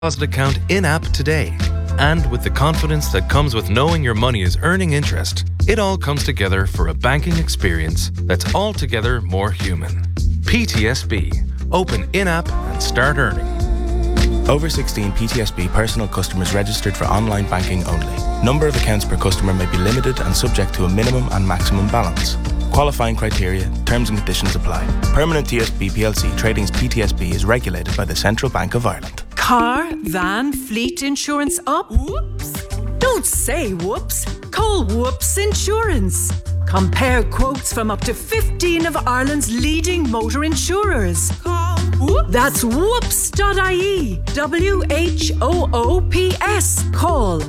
deposit account in-app today. And with the confidence that comes with knowing your money is earning interest, it all comes together for a banking experience that's altogether more human. PTSB. Open in-app and start earning. Over 16 PTSB personal customers registered for online banking only. Number of accounts per customer may be limited and subject to a minimum and maximum balance. Qualifying criteria, terms and conditions apply. Permanent TSB plc Tradings PTSB is regulated by the Central Bank of Ireland. Car, van, fleet insurance up? Whoops. Don't say whoops. Call Whoops Insurance. Compare quotes from up to 15 of Ireland's leading motor insurers. Call Whoops. That's whoops.ie. WHOOPS. Call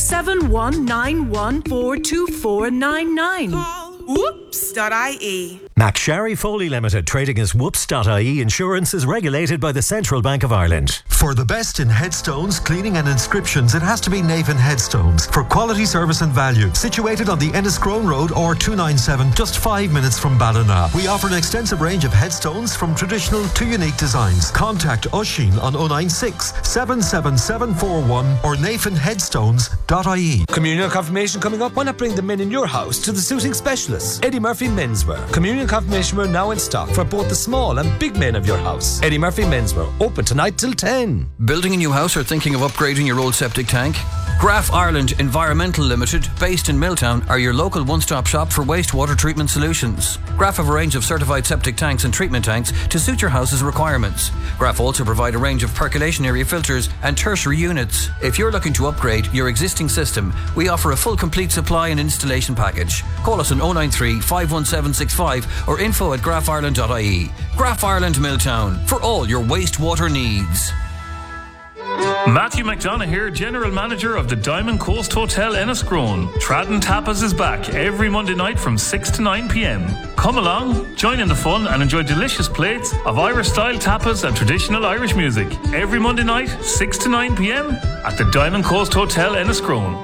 07191424499. Call whoops.ie. McSharry Foley Limited, trading as whoops.ie Insurance, is regulated by the Central Bank of Ireland. For the best in headstones, cleaning and inscriptions, it has to be Nathan Headstones. For quality service and value, situated on the Enniscrone Road or 297, just 5 minutes from Ballina. We offer an extensive range of headstones from traditional to unique designs. Contact Oisín on 096 77741 or nathanheadstones.ie. Communion confirmation coming up. Why not bring the men in your house to the suiting specialist, Eddie Murphy Menswear. Communion confirmation wear now in stock for both the small and big men of your house. Eddie Murphy Menswear, open tonight till 10. Building a new house or thinking of upgrading your old septic tank? Graf Ireland Environmental Limited, based in Milltown, are your local one-stop shop for wastewater treatment solutions. Graf have a range of certified septic tanks and treatment tanks to suit your house's requirements. Graf also provide a range of percolation area filters and tertiary units. If you're looking to upgrade your existing system, we offer a full complete supply and installation package. Call us on 093 51765 or info@grafireland.ie. Graf Ireland Milltown, for all your wastewater needs. Matthew McDonough here, General Manager of the Diamond Coast Hotel Enniscrone. Tradden Tapas is back every Monday night from 6 to 9 p.m. Come along, join in the fun and enjoy delicious plates of Irish-style tapas and traditional Irish music. Every Monday night, 6 to 9 p.m. at the Diamond Coast Hotel Enniscrone.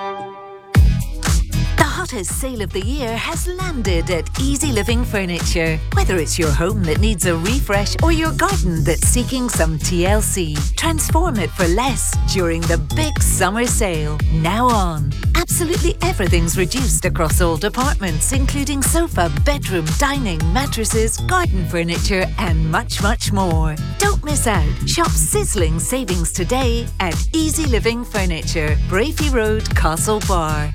The hottest sale of the year has landed at Easy Living Furniture. Whether it's your home that needs a refresh or your garden that's seeking some TLC, transform it for less during the big summer sale. Now on. Absolutely everything's reduced across all departments, including sofa, bedroom, dining, mattresses, garden furniture and much, much more. Don't miss out. Shop sizzling savings today at Easy Living Furniture, Brafey Road, Castlebar.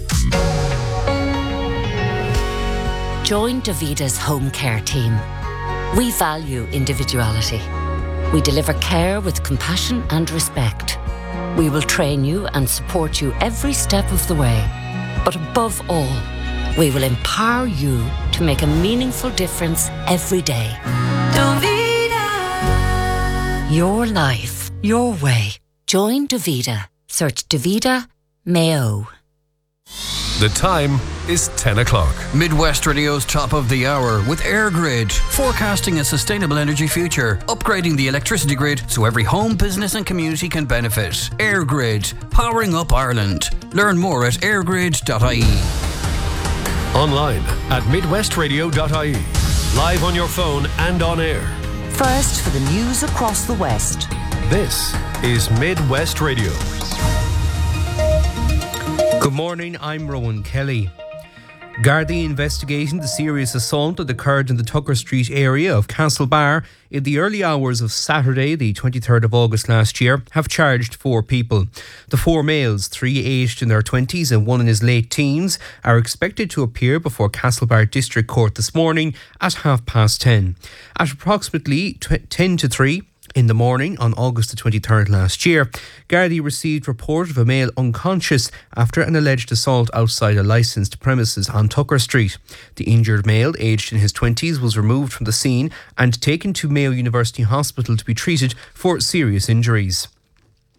Join Davida's home care team. We value individuality. We deliver care with compassion and respect. We will train you and support you every step of the way. But above all, we will empower you to make a meaningful difference every day. Davida. Your life, your way. Join Davida. Search Davida Mayo. The time is 10 o'clock. Midwest Radio's top of the hour with AirGrid, forecasting a sustainable energy future, upgrading the electricity grid so every home, business and community can benefit. AirGrid, powering up Ireland. Learn more at airgrid.ie. Online at midwestradio.ie. Live on your phone and on air. First for the news across the West. This is Midwest Radio. Good morning, I'm Rowan Kelly. Gardaí investigating the serious assault that occurred in the Tucker Street area of Castlebar in the early hours of Saturday, the 23rd of August last year, have charged 4 people. The 4 males, 3 aged in their 20s and 1 in his late teens, are expected to appear before Castlebar District Court this morning at 10:30. At approximately 10 to 3, in the morning on August the 23rd last year, Gardaí received report of a male unconscious after an alleged assault outside a licensed premises on Tucker Street. The injured male, aged in his 20s, was removed from the scene and taken to Mayo University Hospital to be treated for serious injuries.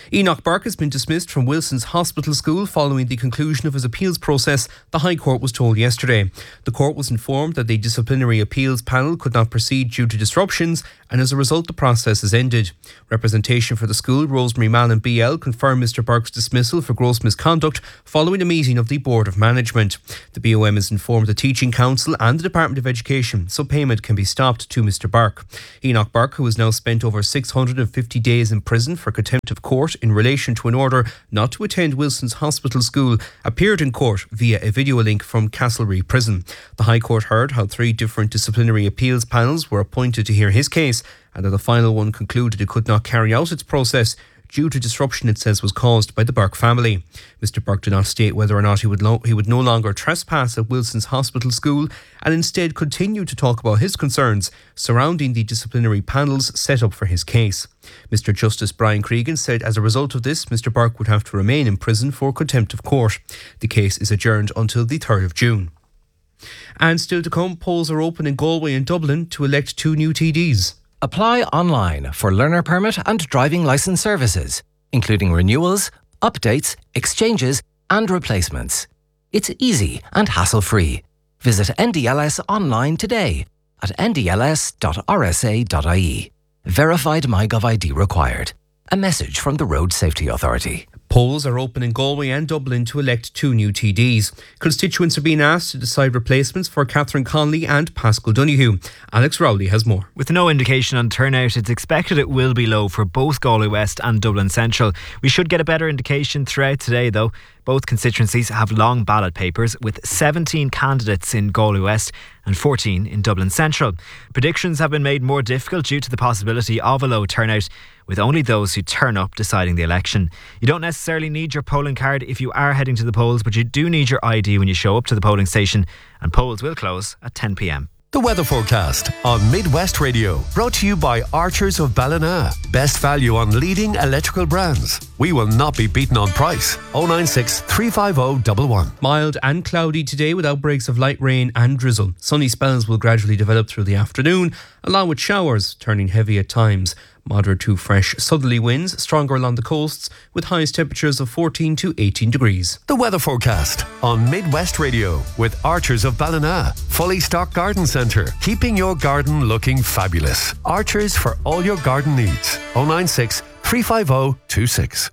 Enoch Burke has been dismissed from Wilson's Hospital School following the conclusion of his appeals process, the High Court was told yesterday. The court was informed that the disciplinary appeals panel could not proceed due to disruptions, and as a result the process has ended. Representation for the school, Rosemary Mallon BL, confirmed Mr Burke's dismissal for gross misconduct following a meeting of the Board of Management. The BOM has informed the Teaching Council and the Department of Education, so payment can be stopped to Mr Burke. Enoch Burke, who has now spent over 650 days in prison for contempt of court in relation to an order not to attend Wilson's Hospital School, appeared in court via a video link from Castlereagh Prison. The High Court heard how 3 different disciplinary appeals panels were appointed to hear his case, and that the final one concluded it could not carry out its process due to disruption it says was caused by the Burke family. Mr Burke did not state whether or not he would no longer trespass at Wilson's Hospital School, and instead continued to talk about his concerns surrounding the disciplinary panels set up for his case. Mr Justice Brian Cregan said as a result of this, Mr Burke would have to remain in prison for contempt of court. The case is adjourned until the 3rd of June. And still to come, polls are open in Galway and Dublin to elect 2 new TDs. Apply online for learner permit and driving licence services, including renewals, updates, exchanges and replacements. It's easy and hassle-free. Visit NDLS online today at ndls.rsa.ie. Verified MyGov ID required. A message from the Road Safety Authority. Polls are open in Galway and Dublin to elect 2 new TDs. Constituents are being asked to decide replacements for Catherine Connolly and Pascal Donoghue. Alex Rowley has more. With no indication on turnout, it's expected it will be low for both Galway West and Dublin Central. We should get a better indication throughout today, though. Both constituencies have long ballot papers, with 17 candidates in Galway West and 14 in Dublin Central. Predictions have been made more difficult due to the possibility of a low turnout, with only those who turn up deciding the election. You don't necessarily need your polling card if you are heading to the polls, but you do need your ID when you show up to the polling station, and polls will close at 10 p.m. The weather forecast on Midwest Radio, brought to you by Archers of Ballina. Best value on leading electrical brands. We will not be beaten on price. 096 350 111. Mild and cloudy today with outbreaks of light rain and drizzle. Sunny spells will gradually develop through the afternoon, along with showers turning heavy at times. Moderate to fresh southerly winds, stronger along the coasts, with highest temperatures of 14 to 18 degrees. The weather forecast on Midwest Radio with Archers of Ballina. Fully stocked garden centre, keeping your garden looking fabulous. Archers for all your garden needs. 096 350 26.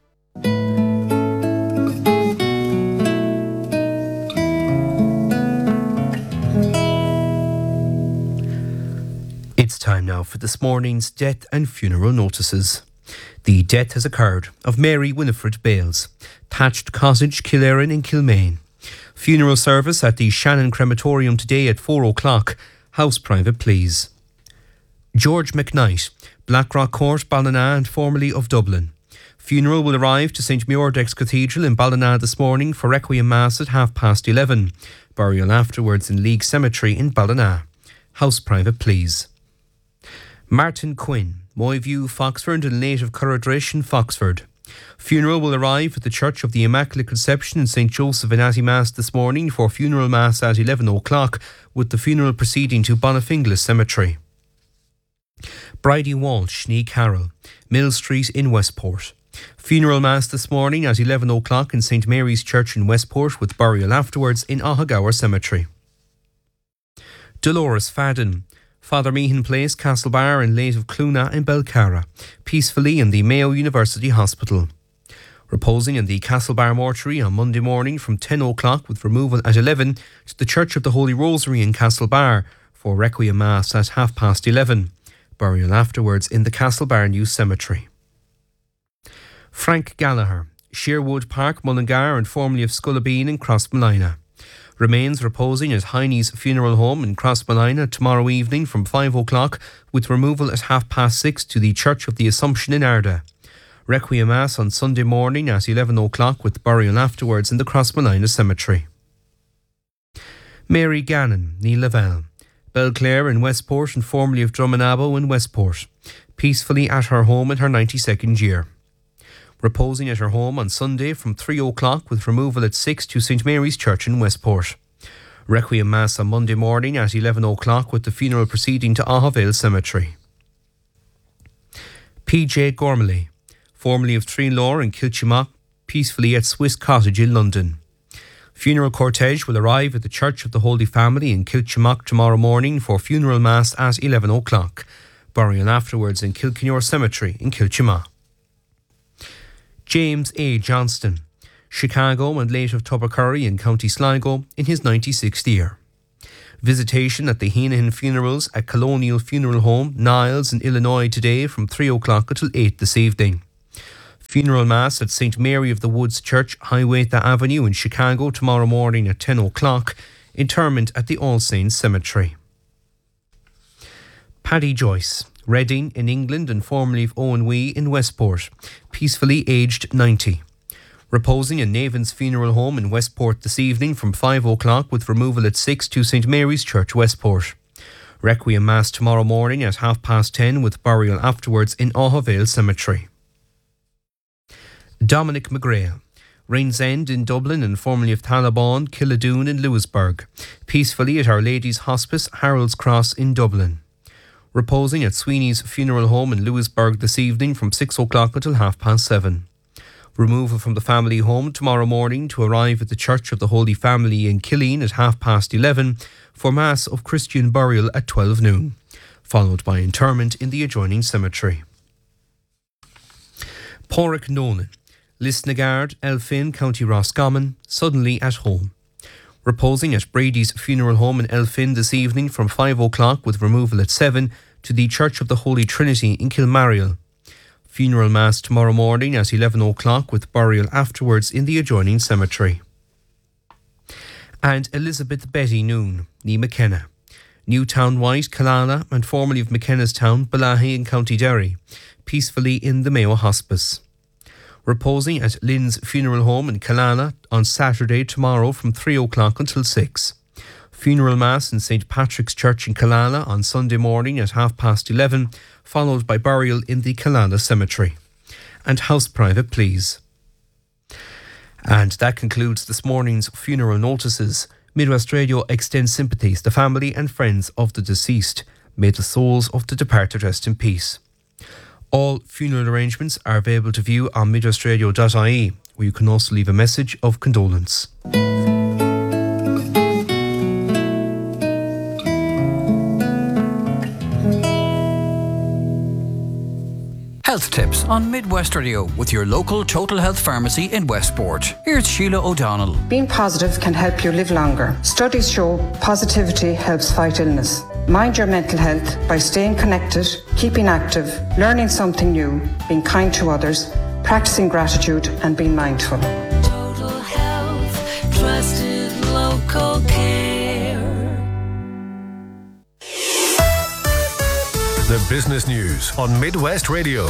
It's time now for this morning's death and funeral notices. The death has occurred of Mary Winifred Bales, Thatched Cottage, Killerin in Kilmaine. Funeral service at the Shannon Crematorium today at 4 o'clock. House private, please. George McKnight, Blackrock Court, Ballina and formerly of Dublin. Funeral will arrive to St Muirdex Cathedral in Ballina this morning for Requiem Mass at 11:30. Burial afterwards in League Cemetery in Ballina. House private, please. Martin Quinn, Moyview, Foxford and native Curradrish in Foxford. Funeral will arrive at the Church of the Immaculate Conception in St Joseph in Attymass this morning for funeral mass at 11 o'clock, with the funeral proceeding to Bonafinglis Cemetery. Bridie Walsh, Nee Carroll, Mill Street in Westport. Funeral mass this morning at 11 o'clock in St Mary's Church in Westport, with burial afterwards in Ahagower Cemetery. Dolores Fadden, Father Meehan Place, Castlebar and late of Cluna in Belcara, peacefully in the Mayo University Hospital. Reposing in the Castlebar mortuary on Monday morning from 10 o'clock, with removal at 11 to the Church of the Holy Rosary in Castlebar for Requiem Mass at 11:30. Burial afterwards in the Castlebar New Cemetery. Frank Gallagher, Sherwood Park, Mullingar and formerly of Scullabeen in Crossmolina. Remains reposing at Heine's Funeral Home in Crossmolina tomorrow evening from 5 o'clock, with removal at 6:30 to the Church of the Assumption in Arda. Requiem Mass on Sunday morning at 11 o'clock, with burial afterwards in the Crossmolina Cemetery. Mary Gannon, Neil Lavelle, Belclare in Westport and formerly of Drummonabo in Westport, peacefully at her home in her 92nd year. Reposing at her home on Sunday from 3 o'clock, with removal at 6 to St Mary's Church in Westport. Requiem Mass on Monday morning at 11 o'clock, with the funeral proceeding to Ahavale Cemetery. P.J. Gormley, formerly of Trinlore in Kilchimock, peacefully at Swiss Cottage in London. Funeral cortege will arrive at the Church of the Holy Family in Kilchimock tomorrow morning for funeral mass at 11 o'clock. Burial afterwards in Kilkenore Cemetery in Kilchimock. James A. Johnston, Chicago and late of Tubbercurry in County Sligo, in his 96th year. Visitation at the Heenahan Funerals at Colonial Funeral Home, Niles in Illinois today from 3 o'clock until 8 this evening. Funeral Mass at St. Mary of the Woods Church, Hiawatha Avenue in Chicago tomorrow morning at 10 o'clock. Interment at the All Saints Cemetery. Paddy Joyce, Reading in England and formerly of Owen Wee in Westport, peacefully aged 90. Reposing in Navan's Funeral Home in Westport this evening from 5 o'clock with removal at 6 to St. Mary's Church, Westport. Requiem Mass tomorrow morning at 10:30 with burial afterwards in Auhavale Cemetery. Dominic McGrail, Rains End in Dublin and formerly of Thalabon, Killadoon and Lewisburg, peacefully at Our Lady's Hospice, Harold's Cross in Dublin. Reposing at Sweeney's Funeral Home in Lewisburg this evening from 6 o'clock until 7:30. Removal from the family home tomorrow morning to arrive at the Church of the Holy Family in Killeen at 11:30 for Mass of Christian burial at 12 noon, followed by interment in the adjoining cemetery. Pádraig Nolan, Lisnagard, Elphin, County Roscommon, suddenly at home. Reposing at Brady's Funeral Home in Elphin this evening from 5 o'clock with removal at 7 to the Church of the Holy Trinity in Kilmariel. Funeral Mass tomorrow morning at 11 o'clock with burial afterwards in the adjoining cemetery. And Elizabeth Betty Noon, ní McKenna, Newtown White, Killala and formerly of McKennastown, Balahi in County Derry, peacefully in the Mayo Hospice. Reposing at Lynn's Funeral Home in Killala on Saturday tomorrow from 3 o'clock until 6. Funeral Mass in St. Patrick's Church in Killala on Sunday morning at 11:30, followed by burial in the Killala Cemetery. And house private, please. And that concludes this morning's funeral notices. Midwest Radio extends sympathies to family and friends of the deceased. May the souls of the departed rest in peace. All funeral arrangements are available to view on midwestradio.ie, where you can also leave a message of condolence. Health tips on Midwest Radio with your local Total Health Pharmacy in Westport. Here's Sheila O'Donnell. Being positive can help you live longer. Studies show positivity helps fight illness. Mind your mental health by staying connected, keeping active, learning something new, being kind to others, practicing gratitude and being mindful. Total Health, trusted local care. The business news on Midwest Radio.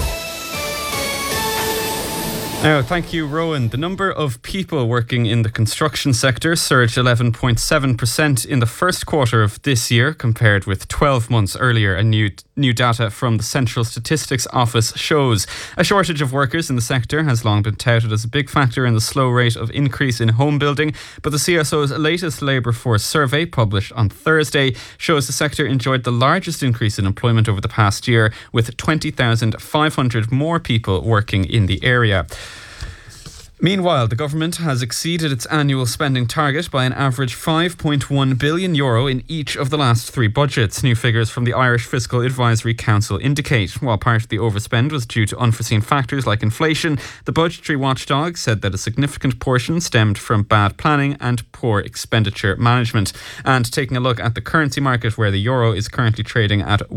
Now, thank you, Rowan. The number of people working in the construction sector surged 11.7% in the first quarter of this year compared with 12 months earlier. And new data from the Central Statistics Office shows a shortage of workers in the sector has long been touted as a big factor in the slow rate of increase in home building. But the CSO's latest labour force survey, published on Thursday, shows the sector enjoyed the largest increase in employment over the past year, with 20,500 more people working in the area. Meanwhile, the government has exceeded its annual spending target by an average €5.1 billion in each of the last three budgets. New figures from the Irish Fiscal Advisory Council indicate. While part of the overspend was due to unforeseen factors like inflation, the budgetary watchdog said that a significant portion stemmed from bad planning and poor expenditure management. And taking a look at the currency market, where the euro is currently trading at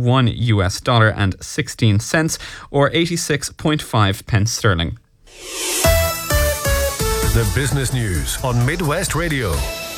$1.16 or 86.5 pence sterling. The business news on Midwest Radio.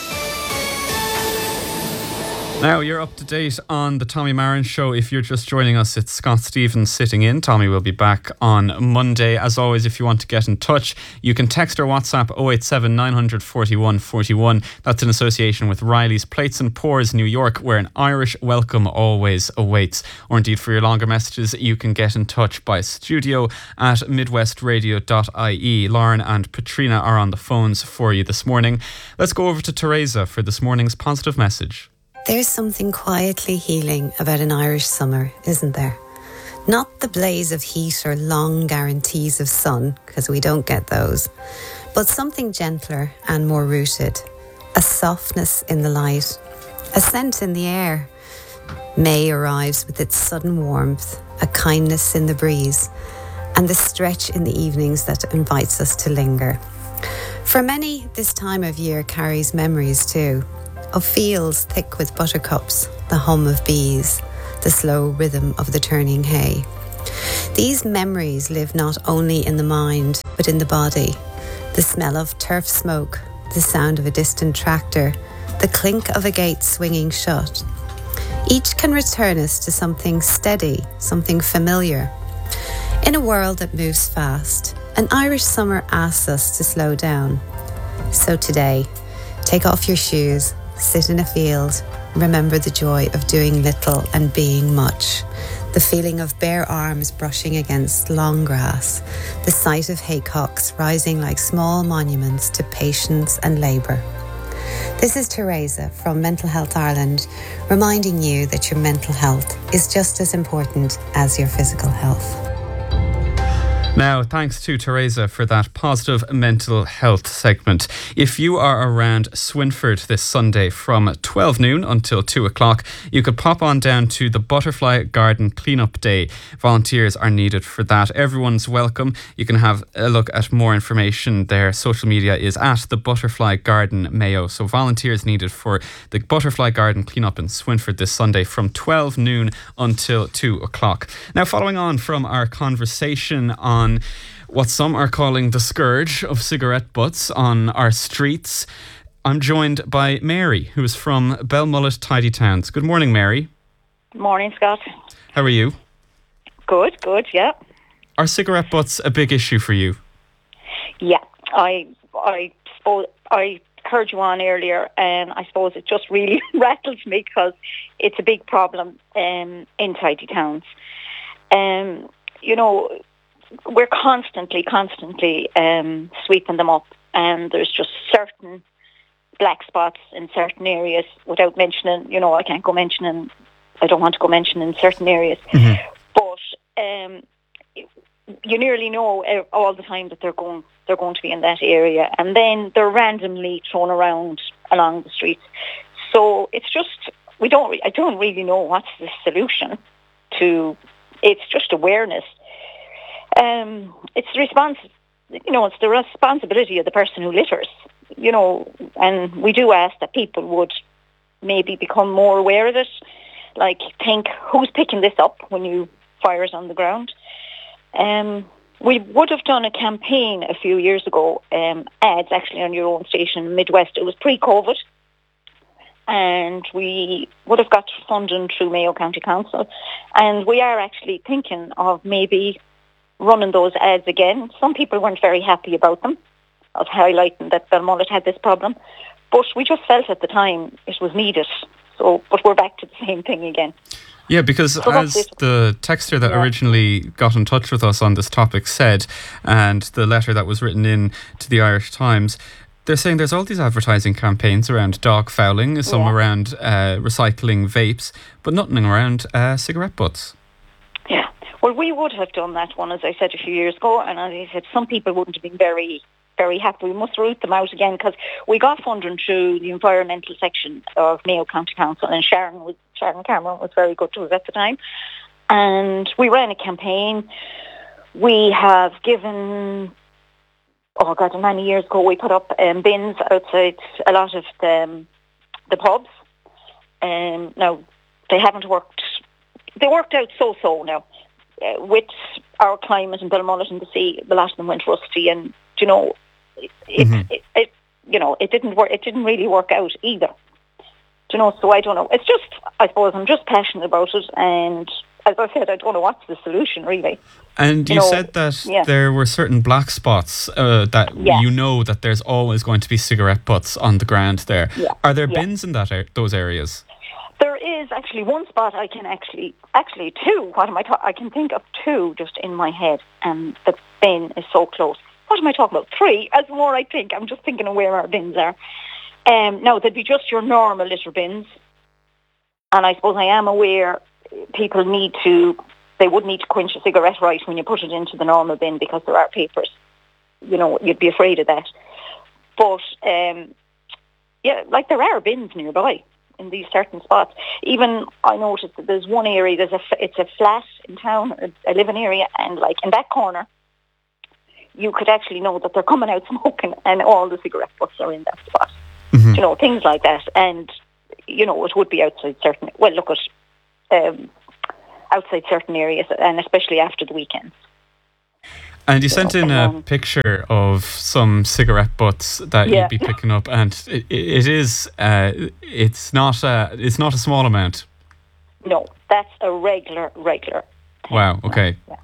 Now, you're up to date on the Tommy Marin Show. If you're just joining us, it's Scott Stevens sitting in. Tommy will be back on Monday. As always, if you want to get in touch, you can text or WhatsApp 087 900 41 41. That's in association with Riley's Plates and Pours, New York, where an Irish welcome always awaits. Or indeed, for your longer messages, you can get in touch by studio at midwestradio.ie. Lauren and Patrina are on the phones for you this morning. Let's go over to Teresa for this morning's positive message. There's something quietly healing about an Irish summer, isn't there? Not the blaze of heat or long guarantees of sun, because we don't get those, but something gentler and more rooted. A softness in the light, a scent in the air. May arrives with its sudden warmth, a kindness in the breeze, and the stretch in the evenings that invites us to linger. For many, this time of year carries memories too, of fields thick with buttercups, the hum of bees, the slow rhythm of the turning hay. These memories live not only in the mind, but in the body. The smell of turf smoke, the sound of a distant tractor, the clink of a gate swinging shut. Each can return us to something steady, something familiar. In a world that moves fast, an Irish summer asks us to slow down. So today, take off your shoes, sit in a field, remember the joy of doing little and being much. The feeling of bare arms brushing against long grass, the sight of haycocks rising like small monuments to patience and labour. This is Teresa from Mental Health Ireland, reminding you that your mental health is just as important as your physical health. Now, thanks to Teresa for that positive mental health segment. If you are around Swinford this Sunday from 12 noon until 2 o'clock, you could pop on down to the Butterfly Garden Cleanup Day. Volunteers are needed for that. Everyone's welcome. You can have a look at more information. Their social media is at the Butterfly Garden Mayo. So volunteers needed for the Butterfly Garden Cleanup in Swinford this Sunday from 12 noon until 2 o'clock. Now, following on from our conversation on what some are calling the scourge of cigarette butts on our streets, I'm joined by Mary, who is from Belmullet Tidy Towns. Good morning, Mary. Good morning, Scott. How are you? Good, yeah. Are cigarette butts a big issue for you? Yeah, I suppose I heard you on earlier, and I suppose it just really rattles me because it's a big problem in tidy towns. You know, we're constantly sweeping them up, and there's just certain black spots in certain areas without mentioning, you know, I don't want to go mentioning certain areas. Mm-hmm. But you nearly know all the time that they're going to be in that area, and then they're randomly thrown around along the streets. So it's just, I don't really know what's the solution to, it's just awareness. It's the responsibility of the person who litters, you know, and we do ask that people would maybe become more aware of it, like think who's picking this up when you fire it on the ground. We would have done a campaign a few years ago, ads actually on your own station in Midwest. It was pre-COVID, and we would have got funding through Mayo County Council, and we are actually thinking of maybe running those ads again. Some people weren't very happy about them, of highlighting that Belmullet had this problem, but we just felt at the time it was needed. So, but we're back to the same thing again. Yeah, because as the texter that originally got in touch with us on this topic said, and the letter that was written in to the Irish Times, they're saying there's all these advertising campaigns around dog fouling, some around recycling vapes, but nothing around cigarette butts. Yeah. Well, we would have done that one, as I said, a few years ago, and as I said, some people wouldn't have been very, very happy. We must root them out again, because we got funding through the environmental section of Mayo County Council, and Sharon Cameron was very good to us at the time, and we ran a campaign. We have given, many years ago, we put up bins outside a lot of the pubs, and now they haven't worked. They worked out so now. With our climate in Belmullet and the sea, a lot of them went rusty, and you know, it didn't work. It didn't really work out either. You know, so I don't know. It's just, I suppose, I'm just passionate about it, and as I said, I don't know what's the solution really. And you said that there were certain black spots that you know that there's always going to be cigarette butts on the ground there. Yeah. Are there bins in those areas? There is actually one spot. I can actually two. What am I I can think of two just in my head, and the bin is so close. What am I talking about? Three. As more I think, I'm just thinking of where our bins are. No, they'd be just your normal litter bins, and I suppose I am aware people need to they would need to quench a cigarette right when you put it into the normal bin because there are papers. You know, you'd be afraid of that. But, yeah, like there are bins nearby in these certain spots. Even I noticed that there's one area, it's a flat in town, a living area, and like in that corner, you could actually know that they're coming out smoking and all the cigarette butts are in that spot. You know, things like that. And, you know, it would be outside certain, well, look at outside certain areas, and especially after the weekends. And you sent in a picture of some cigarette butts that you'd be picking up, and it's not a small amount. No, that's a regular. Wow. Okay. Yeah.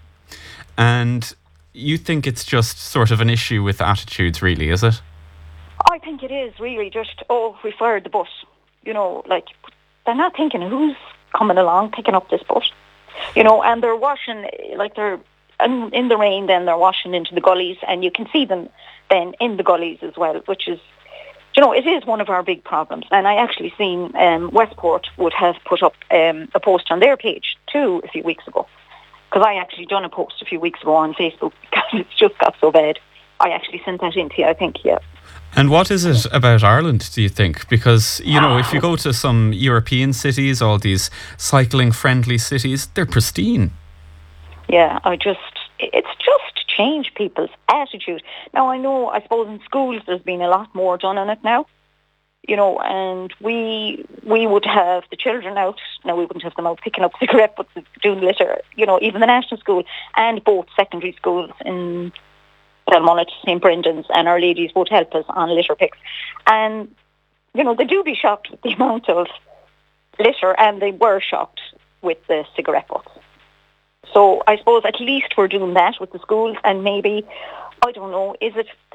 And you think it's just sort of an issue with attitudes, really, is it? I think it is really just, we fired the bus. You know, like they're not thinking who's coming along picking up this bus. You know, and they're washing, like they're in the rain, then they're washing into the gullies, and you can see them then in the gullies as well, which is, you know, it is one of our big problems. And I actually seen Westport would have put up a post on their page too a few weeks ago, because I actually done a post a few weeks ago on Facebook because it's just got so bad. I actually sent that in to you, I think, yeah. And what is it about Ireland, do you think? Because, you know, if you go to some European cities, all these cycling-friendly cities, they're pristine. Yeah, it's just changed people's attitude. Now, I suppose in schools there's been a lot more done on it now, you know, and we would have the children out. Now, we wouldn't have them out picking up cigarette butts, doing litter, you know, even the national school and both secondary schools in Belmullet, St. Brendan's, and Our Ladies would help us on litter picks. And, you know, they do be shocked with the amount of litter, and they were shocked with the cigarette butts. So I suppose at least we're doing that with the schools, and maybe, I don't know, is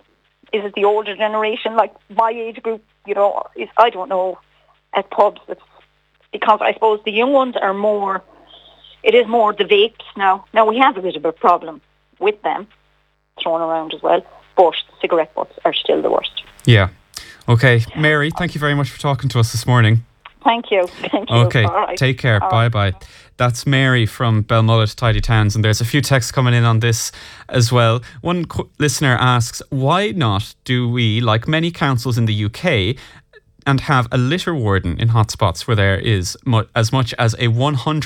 it the older generation, like my age group, you know, I don't know, at pubs, because I suppose the young ones are more, it is more the vapes now. Now we have a bit of a problem with them thrown around as well, but the cigarette butts are still the worst. Yeah. Okay, Mary, thank you very much for talking to us this morning. Thank you. Okay, right. Take care. Bye-bye. That's Mary from Belmullet Tidy Towns, and there's a few texts coming in on this as well. One listener asks, why not do we, like many councils in the UK, and have a litter warden in hotspots where there is as much as a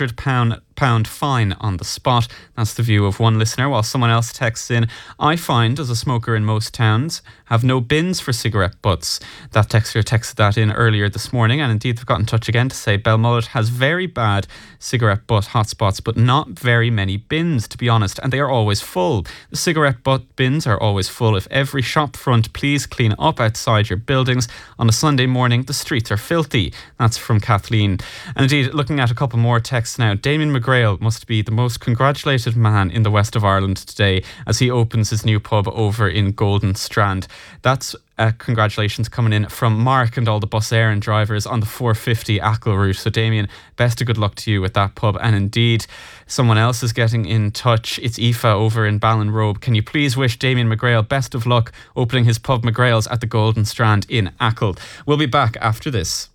£100 fine on the spot? That's the view of one listener, while someone else texts in, I find, as a smoker in most towns, have no bins for cigarette butts. That texter texted that in earlier this morning, and indeed they've got in touch again to say Belmullet has very bad cigarette butt hotspots, but not very many bins, to be honest, and they are always full. The cigarette butt bins are always full. If every shop front please clean up outside your buildings on a Sunday morning, the streets are filthy. That's from Kathleen. And indeed, looking at a couple more texts now, Damien McGrail must be the most congratulated man in the west of Ireland today as he opens his new pub over in Golden Strand. That's congratulations coming in from Mark and all the bus Éireann drivers on the 450 Achill route. So Damien, best of good luck to you with that pub. And indeed, someone else is getting in touch. It's Aoife over in Ballinrobe. Can you please wish Damien McGrail best of luck opening his pub McGrail's at the Golden Strand in Achill. We'll be back after this.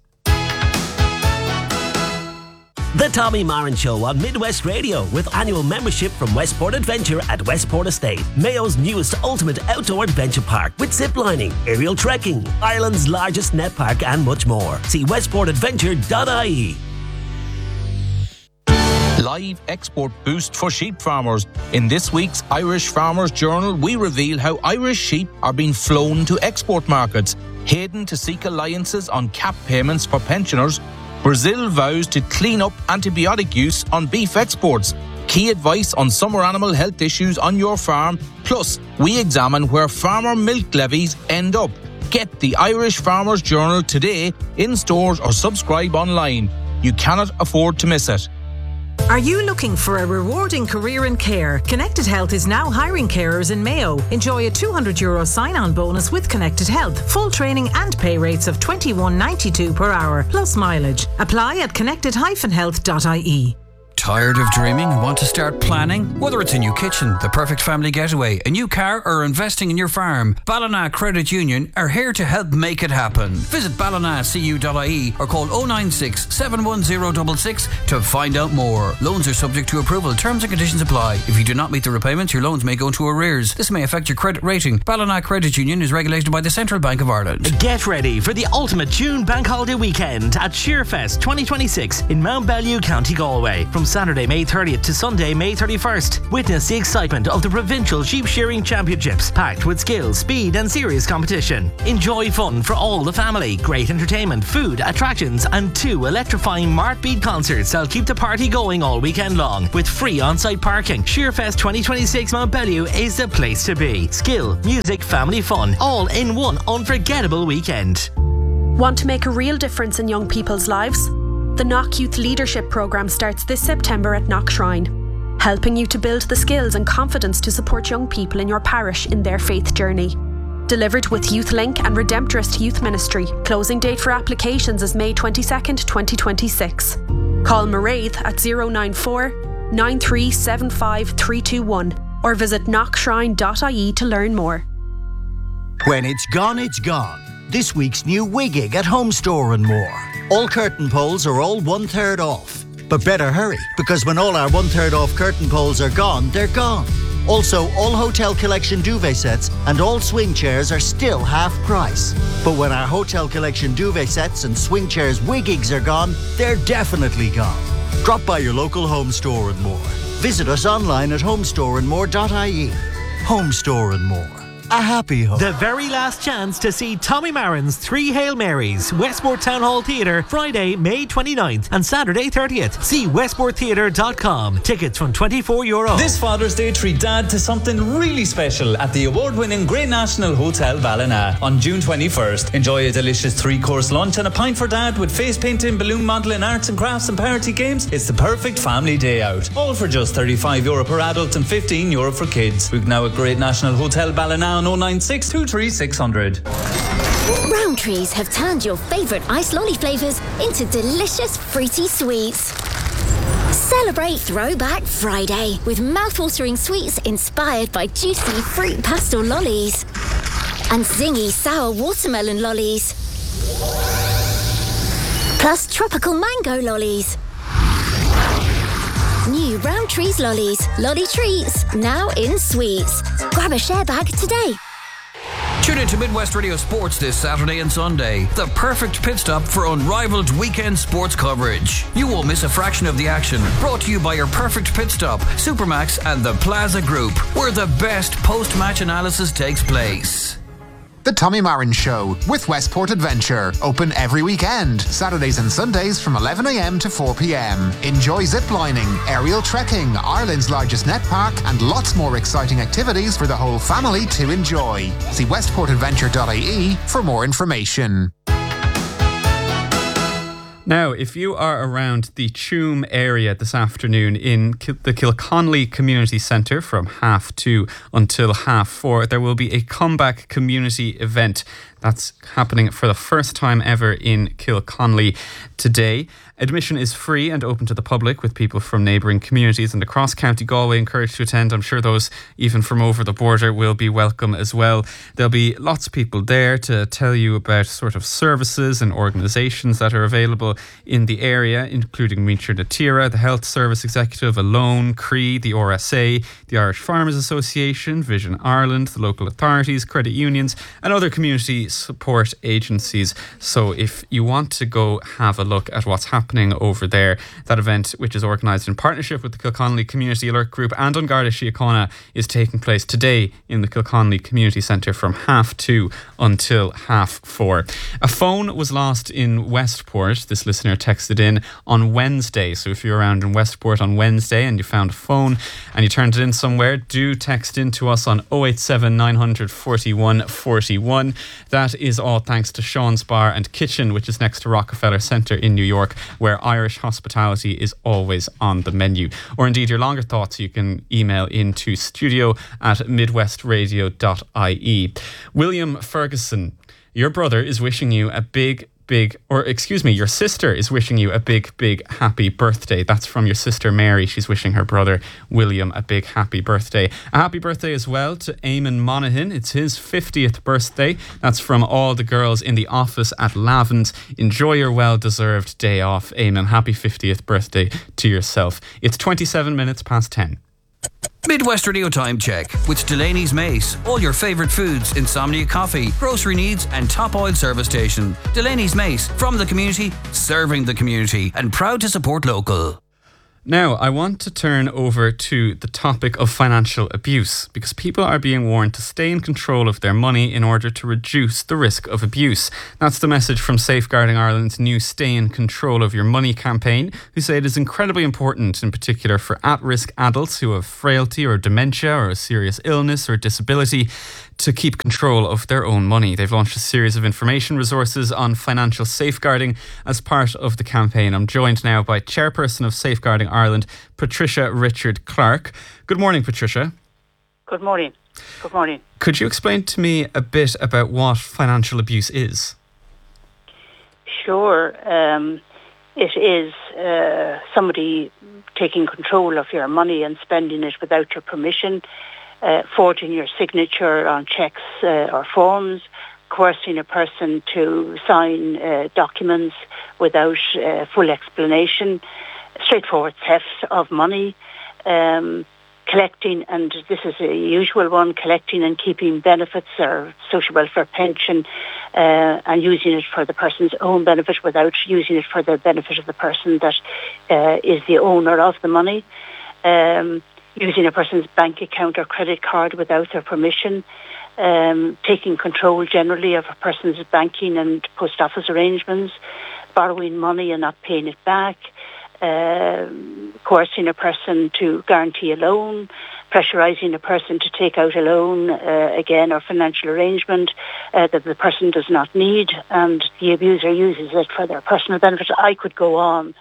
The Tommy Marin Show on Midwest Radio, with annual membership from Westport Adventure at Westport Estate, Mayo's newest ultimate outdoor adventure park with ziplining, aerial trekking, Ireland's largest net park and much more. See westportadventure.ie. Live export boost for sheep farmers. In this week's Irish Farmers Journal, we reveal how Irish sheep are being flown to export markets. Hayden to seek alliances on cap payments for pensioners. Brazil vows to clean up antibiotic use on beef exports. Key advice on summer animal health issues on your farm. Plus, we examine where farmer milk levies end up. Get the Irish Farmers Journal today in stores or subscribe online. You cannot afford to miss it. Are you looking for a rewarding career in care? Connected Health is now hiring carers in Mayo. Enjoy a €200 sign-on bonus with Connected Health. Full training and pay rates of $21.92 per hour, plus mileage. Apply at connected-health.ie. Tired of dreaming and want to start planning? Whether it's a new kitchen, the perfect family getaway, a new car, or investing in your farm, Ballina Credit Union are here to help make it happen. Visit ballinacu.ie or call 096 71066 to find out more. Loans are subject to approval. Terms and conditions apply. If you do not meet the repayments, your loans may go into arrears. This may affect your credit rating. Ballina Credit Union is regulated by the Central Bank of Ireland. Get ready for the ultimate June Bank Holiday weekend at Shearfest 2026 in Mount Bellew, County Galway. From Saturday, May 30th to Sunday, May 31st. Witness the excitement of the Provincial Sheep Shearing Championships, packed with skill, speed and serious competition. Enjoy fun for all the family, great entertainment, food, attractions and 2 electrifying Martbeat concerts that'll keep the party going all weekend long with free on-site parking. Shearfest 2026 Mount Bellew is the place to be. Skill, music, family fun, all in one unforgettable weekend. Want to make a real difference in young people's lives? The Knock Youth Leadership Programme starts this September at Knock Shrine, helping you to build the skills and confidence to support young people in your parish in their faith journey. Delivered with YouthLink and Redemptorist Youth Ministry. Closing date for applications is May 22nd, 2026. Call Mairead at 094 9375 321 or visit knockshrine.ie to learn more. When it's gone, it's gone. This week's new Wiggig at Home Store and More. All curtain poles are all 1/3 off. But better hurry, because when all our 1/3 off curtain poles are gone, they're gone. Also, all Hotel Collection duvet sets and all swing chairs are still half price. But when our Hotel Collection duvet sets and swing chairs Wiggigs are gone, they're definitely gone. Drop by your local Home Store and More. Visit us online at homestoreandmore.ie. Home Store and More. A happy home. The very last chance to see Tommy Marin's 3 Hail Marys, Westport Town Hall Theatre, Friday, May 29th and Saturday 30th. See westporttheatre.com. Tickets from €24. This Father's Day, treat Dad to something really special at the award-winning Great National Hotel Ballina on June 21st. Enjoy a delicious 3-course lunch and a pint for Dad with face painting, balloon modelling, arts and crafts and party games. It's the perfect family day out. All for just €35 per adult and €15 for kids. Book now at Great National Hotel Ballina 096 23 600. Rowntrees have turned your favourite iced lolly flavours into delicious fruity sweets. Celebrate Throwback Friday with mouthwatering sweets inspired by juicy fruit pastel lollies and zingy sour watermelon lollies, plus tropical mango lollies. New Rowntrees lollies, lolly treats, now in sweets. Grab a share bag today. Tune in to Midwest Radio Sports this Saturday and Sunday. The perfect pit stop for unrivaled weekend sports coverage. You won't miss a fraction of the action. Brought to you by your perfect pit stop, Supermax and the Plaza Group, where the best post-match analysis takes place. The Tommy Marin Show with Westport Adventure. Open every weekend, Saturdays and Sundays from 11 a.m. to 4 p.m. Enjoy ziplining, aerial trekking, Ireland's largest net park, and lots more exciting activities for the whole family to enjoy. See westportadventure.ie for more information. Now, if you are around the Tuam area this afternoon in the Kilconnelly Community Centre from 2:30 until 4:30, there will be a comeback community event that's happening for the first time ever in Kilconnelly today. Admission is free and open to the public, with people from neighbouring communities and across County Galway encouraged to attend. I'm sure those even from over the border will be welcome as well. There'll be lots of people there to tell you about sort of services and organisations that are available in the area, including Míochair na Tíre, the Health Service Executive, Alone, CRE, the RSA, the Irish Farmers Association, Vision Ireland, the local authorities, credit unions and other community support agencies. So if you want to go have a look at what's happening over there, that event, which is organised in partnership with the Kilconnelly Community Alert Group and An Garda Síochána, is taking place today in the Kilconnelly Community Centre from 2:30 until 4:30. A phone was lost in Westport. This listener texted in on Wednesday. So if you're around in Westport on Wednesday and you found a phone and you turned it in somewhere, do text in to us on 087 900 41 41. That is all thanks to Sean's Bar and Kitchen, which is next to Rockefeller Centre in New York, where Irish hospitality is always on the menu. Or indeed your longer thoughts, you can email into studio@midwestradio.ie. William Ferguson, your brother is wishing you a big your sister is wishing you a big happy birthday. That's from your sister Mary. She's wishing her brother William a big happy birthday. A happy birthday as well to Eamon Monaghan. It's his 50th birthday. That's from all the girls in the office at Lavend. Enjoy your well-deserved day off, Eamon. Happy 50th birthday to yourself. It's 27 minutes past 10. Midwest Radio Time Check with Delaney's Mace. All your favourite foods, insomnia coffee, grocery needs and top oil service station. Delaney's Mace, from the community, serving the community, and proud to support local. Now, I want to turn over to the topic of financial abuse, because people are being warned to stay in control of their money in order to reduce the risk of abuse. That's the message from Safeguarding Ireland's new Stay in Control of Your Money campaign, who say it is incredibly important, in particular for at-risk adults who have frailty or dementia or a serious illness or disability, to keep control of their own money. They've launched a series of information resources on financial safeguarding as part of the campaign. I'm joined now by Chairperson of Safeguarding Ireland, Patricia Richard-Clarke. Good morning, Patricia. Good morning. Good morning. Could you explain to me a bit about what financial abuse is? Sure. It is somebody taking control of your money and spending it without your permission, forging your signature on cheques or forms, coercing a person to sign documents without full explanation, straightforward theft of money, collecting, and this is a usual one, collecting and keeping benefits or social welfare pension and using it for the person's own benefit without using it for the benefit of the person that is the owner of the money. Using a person's bank account or credit card without their permission, taking control generally of a person's banking and post office arrangements, borrowing money and not paying it back, coercing a person to guarantee a loan, pressurising a person to take out a loan, again, or financial arrangement that the person does not need, and the abuser uses it for their personal benefit. I could go on.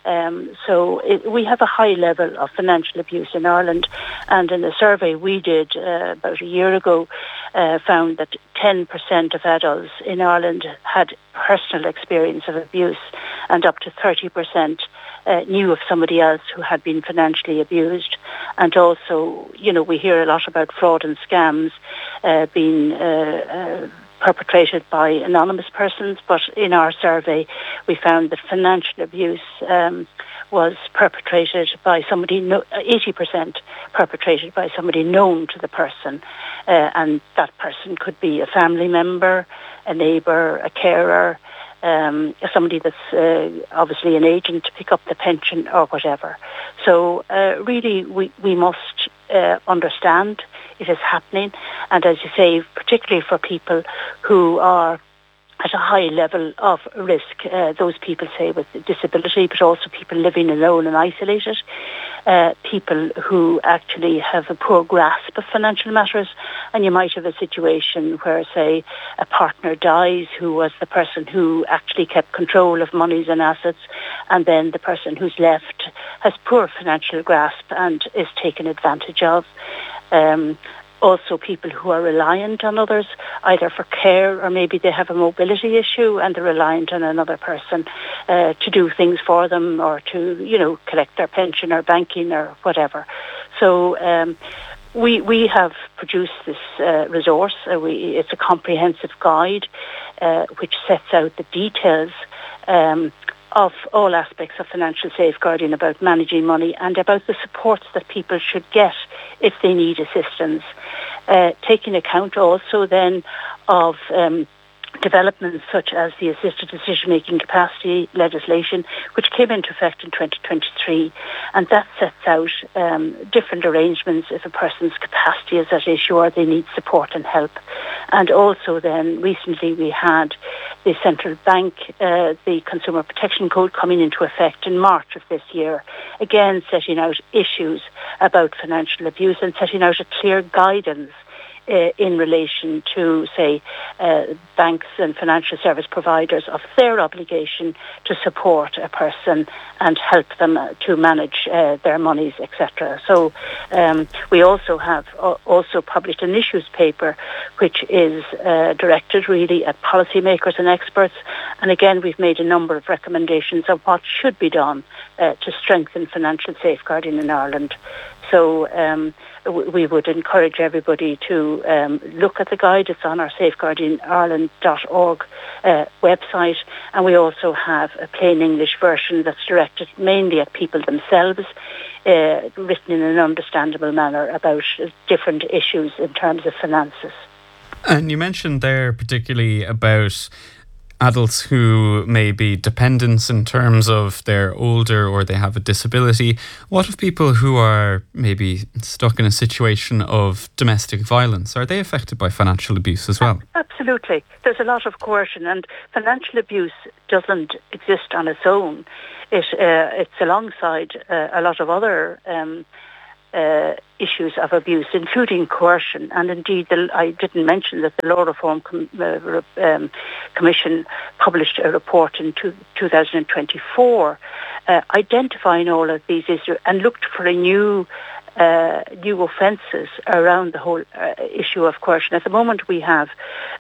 We have a high level of financial abuse in Ireland, and in a survey we did about a year ago found that 10% of adults in Ireland had personal experience of abuse, and up to 30% knew of somebody else who had been financially abused. And also, we hear a lot about fraud and scams being perpetrated by anonymous persons, but in our survey we found that financial abuse was perpetrated by somebody, 80% perpetrated by somebody known to the person, and that person could be a family member, a neighbour, a carer, somebody that's obviously an agent to pick up the pension or whatever. So really we must understand it is happening, and as you say, particularly for people who are at a high level of risk, those people, say, with disability, but also people living alone and isolated, people who actually have a poor grasp of financial matters. And you might have a situation where, say, a partner dies who was the person who actually kept control of monies and assets, and then the person who's left has poor financial grasp and is taken advantage of. Also people who are reliant on others, either for care or maybe they have a mobility issue and they're reliant on another person to do things for them or to, collect their pension or banking or whatever. So we have produced this resource. It's a comprehensive guide which sets out the details of all aspects of financial safeguarding, about managing money and about the supports that people should get if they need assistance. Taking account also then of developments such as the assisted decision-making capacity legislation, which came into effect in 2023, and that sets out different arrangements if a person's capacity is at issue or they need support and help. And also then recently we had the central bank, the Consumer Protection Code coming into effect in March of this year, again setting out issues about financial abuse and setting out a clear guidance in relation to, say, banks and financial service providers of their obligation to support a person and help them to manage their monies, etc. So we also have also published an issues paper which is directed really at policymakers and experts And again, we've made a number of recommendations on what should be done to strengthen financial safeguarding in Ireland. So we would encourage everybody to look at the guide. It's on our safeguardingireland.org website, and we also have a plain English version that's directed mainly at people themselves, written in an understandable manner about different issues in terms of finances. And you mentioned there particularly about adults who may be dependents in terms of they're older or they have a disability. What of people who are maybe stuck in a situation of domestic violence? Are they affected by financial abuse as well? Absolutely. There's a lot of coercion, and financial abuse doesn't exist on its own. It's alongside a lot of other issues of abuse, including coercion. And indeed, I didn't mention that the Law Reform Commission published a report in 2024 identifying all of these issues and looked for new offences around the whole issue of coercion. At the moment, we have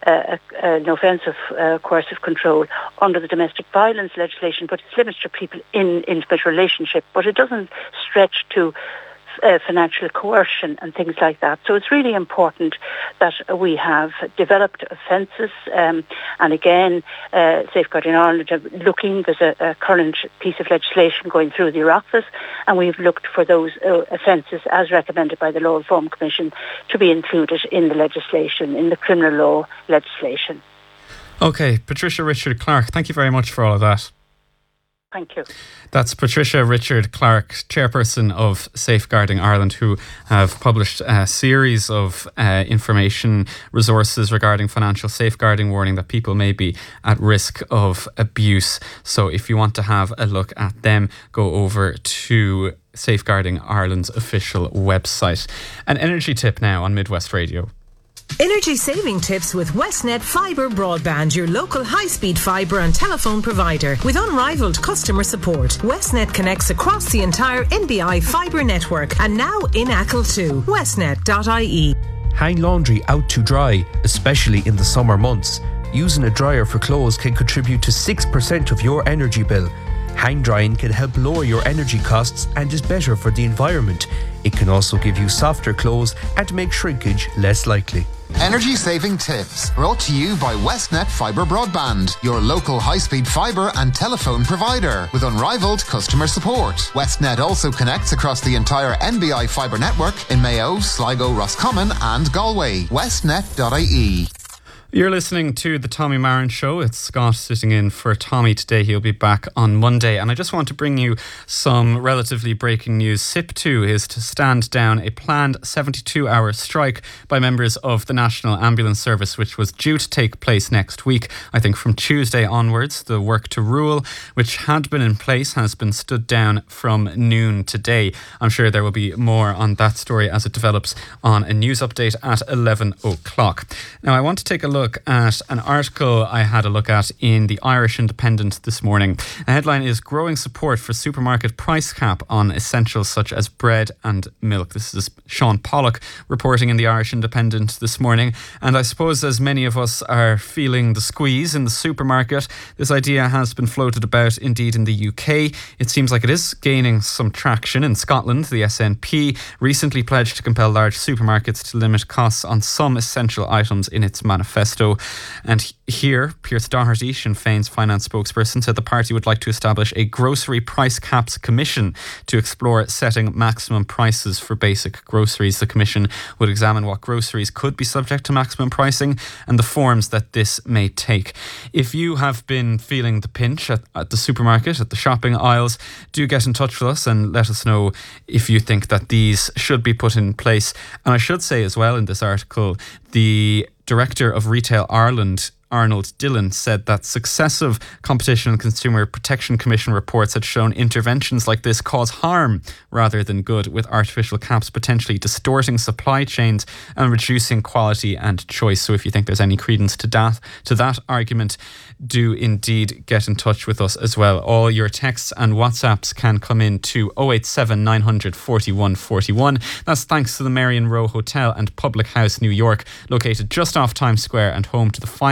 an offence of coercive control under the domestic violence legislation, but it's limited to people in intimate relationship, but it doesn't stretch to financial coercion and things like that. So it's really important that we have developed offences, and again, Safeguarding Ireland are looking. There's a current piece of legislation going through the office, and we've looked for those offences as recommended by the Law Reform Commission to be included in the legislation, in the criminal law legislation. Okay, Patricia Richard-Clarke, thank you very much for all of that. Thank you. That's Patricia Richard-Clarke, chairperson of Safeguarding Ireland, who have published a series of information resources regarding financial safeguarding, warning that people may be at risk of abuse. So if you want to have a look at them, go over to Safeguarding Ireland's official website. An energy tip now on Midwest Radio. Energy saving tips with Westnet Fibre Broadband, your local high-speed fibre and telephone provider. With unrivaled customer support, Westnet connects across the entire NBI fibre network and now in Achill too. Westnet.ie. Hang laundry out to dry, especially in the summer months. Using a dryer for clothes can contribute to 6% of your energy bill. Hang drying can help lower your energy costs and is better for the environment. It can also give you softer clothes and make shrinkage less likely. Energy saving tips brought to you by Westnet Fibre Broadband, your local high-speed fibre and telephone provider with unrivaled customer support. Westnet also connects across the entire NBI fibre network in Mayo, Sligo, Roscommon and Galway. Westnet.ie. You're listening to The Tommy Marin Show. It's Scott sitting in for Tommy today. He'll be back on Monday. And I just want to bring you some relatively breaking news. SIP2 is to stand down a planned 72-hour strike by members of the National Ambulance Service, which was due to take place next week. I think from Tuesday onwards, the work to rule, which had been in place, has been stood down from noon today. I'm sure there will be more on that story as it develops on a news update at 11 o'clock. Now, I want to take a look at an article I had a look at in the Irish Independent this morning. The headline is Growing Support for Supermarket Price Cap on Essentials Such as Bread and Milk. This is Sean Pollock reporting in the Irish Independent this morning. And I suppose as many of us are feeling the squeeze in the supermarket, this idea has been floated about indeed in the UK. It seems like it is gaining some traction in Scotland. The SNP recently pledged to compel large supermarkets to limit costs on some essential items in its manifesto. And here, Pierce Doherty, Sinn Féin's finance spokesperson, said the party would like to establish a grocery price caps commission to explore setting maximum prices for basic groceries. The commission would examine what groceries could be subject to maximum pricing and the forms that this may take. If you have been feeling the pinch at the supermarket, at the shopping aisles, do get in touch with us and let us know if you think that these should be put in place. And I should say as well in this article, the Director of Retail Ireland, Arnold Dillon, said that successive Competition and Consumer Protection Commission reports had shown interventions like this cause harm rather than good, with artificial caps potentially distorting supply chains and reducing quality and choice. So if you think there's any credence to that argument, do indeed get in touch with us as well. All your texts and WhatsApps can come in to 087 900 41 41. That's thanks to the Marion Row Hotel and Public House, New York, located just off Times Square and home to the finest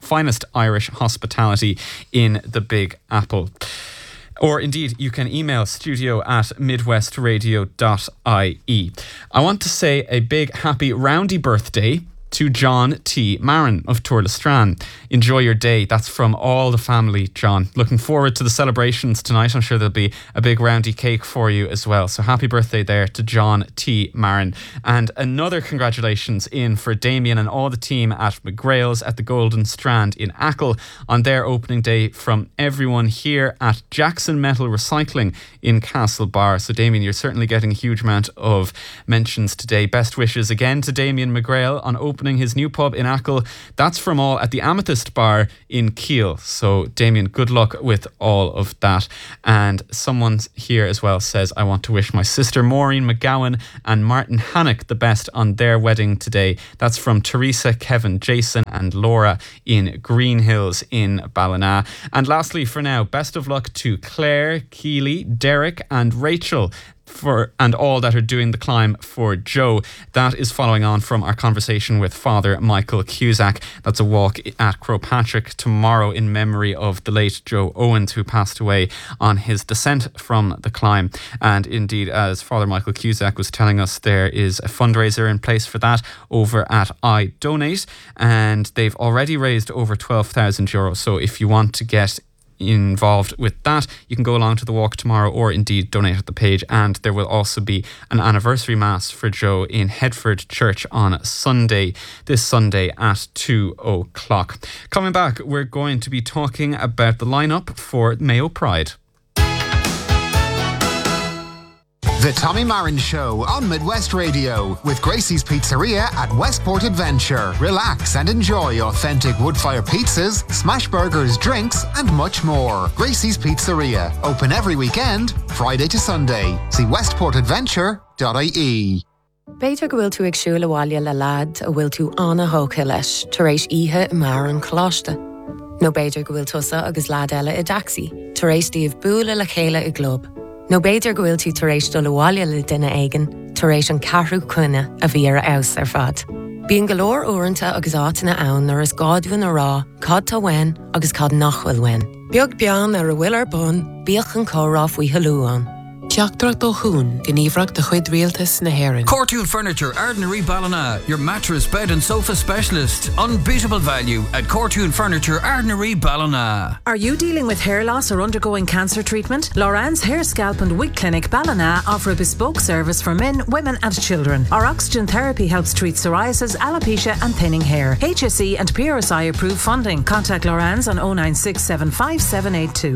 finest Irish hospitality in the Big Apple. Or indeed, you can email studio@midwestradio.ie. I want to say a big happy roundy birthday to John T. Marin of Tourlestrane. Enjoy your day. That's from all the family, John. Looking forward to the celebrations tonight. I'm sure there'll be a big roundy cake for you as well. So happy birthday there to John T. Marin. And another congratulations in for Damien and all the team at McGrail's at the Golden Strand in Achill on their opening day from everyone here at Jackson Metal Recycling in Castlebar. So Damien, you're certainly getting a huge amount of mentions today. Best wishes again to Damien McGrail on opening his new pub in Achill. That's from all at the Amethyst Bar in Keele. So Damien, good luck with all of that. And someone here as well says, I want to wish my sister Maureen McGowan and Martin Hannock the best on their wedding today. That's from Teresa, Kevin, Jason and Laura in Green Hills in Ballina. And lastly for now, best of luck to Claire, Keely, Derek and Rachel and all that are doing the climb for Joe. That is following on from our conversation with Father Michael Cusack. That's a walk at Crowpatrick tomorrow in memory of the late Joe Owens, who passed away on his descent from the climb. And indeed, as Father Michael Cusack was telling us, there is a fundraiser in place for that over at iDonate, and they've already raised over €12,000. So if you want to get involved with that, you can go along to the walk tomorrow or indeed donate at the page. And there will also be an anniversary mass for Joe in Headford Church on Sunday, this Sunday at 2:00. Coming back, we're going to be talking about the lineup for Mayo Pride. The Tommy Marin Show on Midwest Radio with Gracie's Pizzeria at Westport Adventure. Relax and enjoy authentic wood-fire pizzas, smash burgers, drinks and much more. Gracie's Pizzeria, open every weekend, Friday to Sunday. See westportadventure.ie. Beidir go bhfuil tú ag siúla bhaile le lad a bhfuil tú anna hóca leis tar éis ihe I mar an chláiste. No beidir go bhfuil tusa agus lad eile I daxi tar éis díobh búla le chéile I glob. No beidir go bhfuil tú tar éis dul bhaile le duine éigen tar éis an carthú cuine a bhí ar aus ar fad. Bíon go leor uaireanta agus átainna ann ar is gádhuin a rá, cad tá wein agus cad nachhfuil wein. Beag bean ar a bhfuil ar bun, bíoch an córá faoi halúán. Teachtrach do hún, gníomhrach de chuid rialtas na hÉireann. Cortune Furniture, Ardnary Ballina, your mattress, bed and sofa specialist. Unbeatable value at Cortune Furniture, Ardnary Ballina. Are you dealing with hair loss or undergoing cancer treatment? Loran's Hair Scalp and Wig Clinic Ballina offer a bespoke service for men, women and children. Our oxygen therapy helps treat psoriasis, alopecia and thinning hair. HSE and PRSI approved funding. Contact Loran's on 096 75782.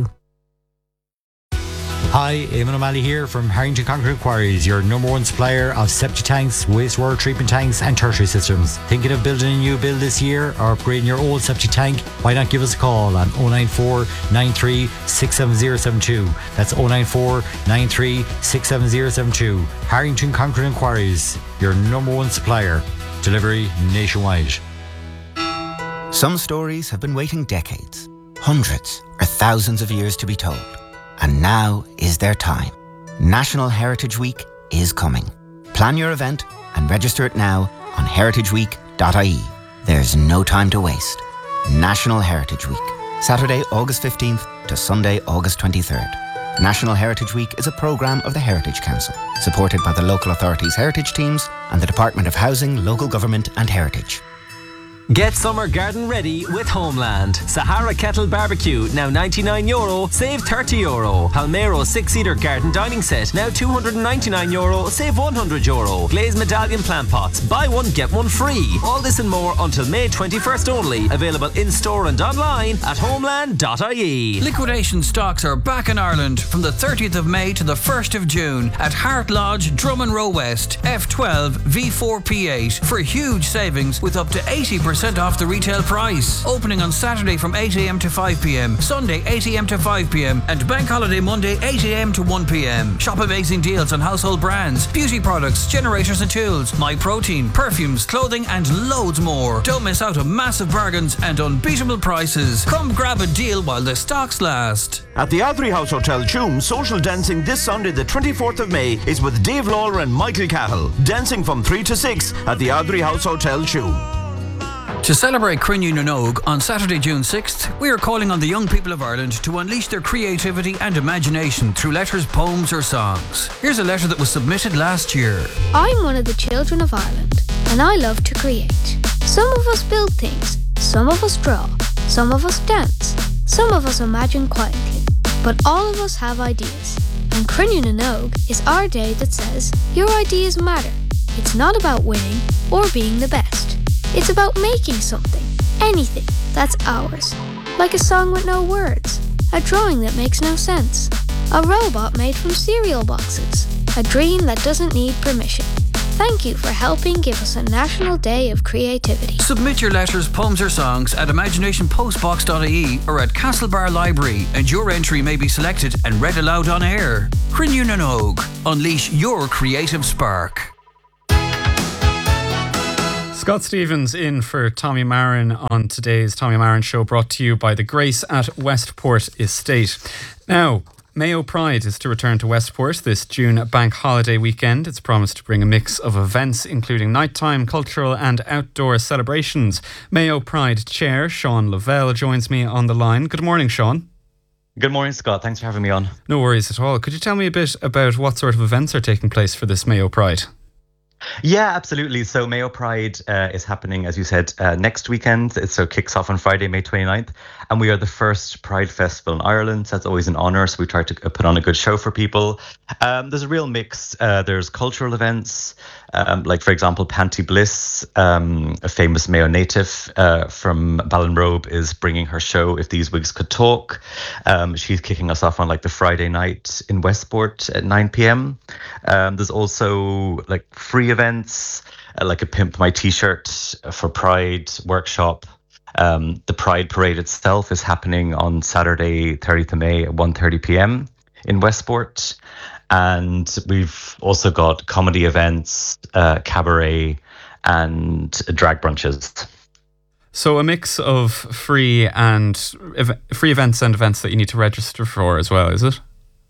Hi, Eamon O'Malley here from Harrington Concrete Quarries, your number one supplier of septic tanks, wastewater treatment tanks and tertiary systems. Thinking of building a new build this year or upgrading your old septic tank? Why not give us a call on 094 93 67072. That's 094 93 67072. Harrington Concrete Quarries, your number one supplier. Delivery nationwide. Some stories have been waiting decades, hundreds or thousands of years to be told. And now is their time. National Heritage Week is coming. Plan your event and register it now on heritageweek.ie. There's no time to waste. National Heritage Week, Saturday, August 15th to Sunday, August 23rd. National Heritage Week is a programme of the Heritage Council, supported by the local authorities' heritage teams and the Department of Housing, Local Government and Heritage. Get summer garden ready with Homeland. Sahara Kettle Barbecue, now €99, save €30. Palmero 6-seater garden dining set, now €299, save €100. Glazed medallion plant pots, buy one get one free. All this and more until May 21st only. Available in store and online at homeland.ie. Liquidation stocks are back in Ireland from the 30th of May to the 1st of June at Hart Lodge, Drummond Row West, F12 V4P8 for huge savings with up to 80% off the retail price. Opening on Saturday from 8 a.m. to 5 p.m, Sunday 8 a.m. to 5 p.m, and Bank Holiday Monday 8 a.m. to 1 p.m. Shop amazing deals on household brands, beauty products, generators and tools, My Protein, perfumes, clothing, and loads more. Don't miss out on massive bargains and unbeatable prices. Come grab a deal while the stocks last. At the Ardry House Hotel Tuam, social dancing this Sunday the 24th of May is with Dave Lawler and Michael Cahill. Dancing from 3 to 6 at the Ardry House Hotel Tuam. To celebrate Crinne na nÓg on Saturday, June 6th, we are calling on the young people of Ireland to unleash their creativity and imagination through letters, poems or songs. Here's a letter that was submitted last year. I'm one of the children of Ireland, and I love to create. Some of us build things, some of us draw, some of us dance, some of us imagine quietly, but all of us have ideas. And Crinne na nÓg is our day that says, your ideas matter. It's not about winning or being the best. It's about making something, anything, that's ours. Like a song with no words, a drawing that makes no sense, a robot made from cereal boxes, a dream that doesn't need permission. Thank you for helping give us a National Day of Creativity. Submit your letters, poems or songs at imaginationpostbox.ie or at Castlebar Library, and your entry may be selected and read aloud on air. Crinne na nÓg. Unleash your creative spark. Scott Stevens in for Tommy Marin on today's Tommy Marin Show, brought to you by the Grace at Westport Estate. Now, Mayo Pride is to return to Westport this June bank holiday weekend. It's promised to bring a mix of events, including nighttime, cultural and outdoor celebrations. Mayo Pride Chair Sean Lavelle joins me on the line. Good morning, Sean. Good morning, Scott. Thanks for having me on. No worries at all. Could you tell me a bit about what sort of events are taking place for this Mayo Pride? Yeah, absolutely. So Mayo Pride is happening, as you said, next weekend. So it kicks off on Friday, May 29th. And we are the first Pride Festival in Ireland. So that's always an honour. So we try to put on a good show for people. There's a real mix. There's cultural events, like, for example, Panty Bliss, a famous Mayo native from Ballinrobe, is bringing her show, If These Wigs Could Talk. She's kicking us off on like the Friday night in Westport at 9 p.m. There's also like free events, like a Pimp My T-shirt for Pride workshop. The Pride Parade itself is happening on Saturday, 30th of May at 1:30 p.m. in Westport. And we've also got comedy events, cabaret and drag brunches. So a mix of free events and events that you need to register for as well, is it?